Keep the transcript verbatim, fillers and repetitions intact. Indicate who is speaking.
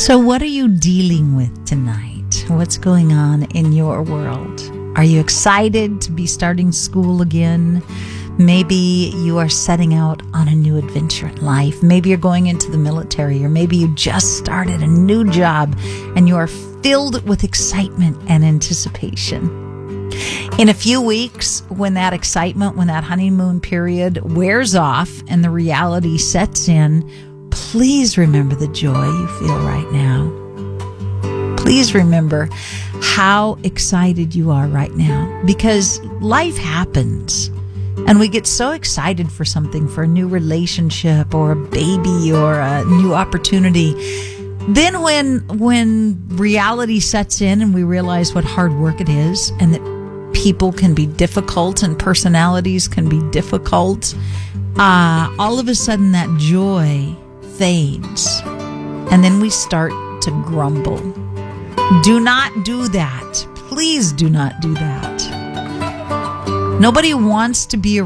Speaker 1: So what are you dealing with tonight? What's going on in your world? Are you excited to be starting school again? Maybe you are setting out on a new adventure in life. Maybe you're going into the military, or maybe you just started a new job and you are filled with excitement and anticipation. In a few weeks, when that excitement, when that honeymoon period wears off and the reality sets in, please remember the joy you feel right now. Please remember how excited you are right now, because life happens. And we get so excited for something, for a new relationship or a baby or a new opportunity. Then when when reality sets in and we realize what hard work it is, and that people can be difficult and personalities can be difficult, uh, all of a sudden that joy fades. And then we start to grumble. Do not do that. Please do not do that. Nobody wants to be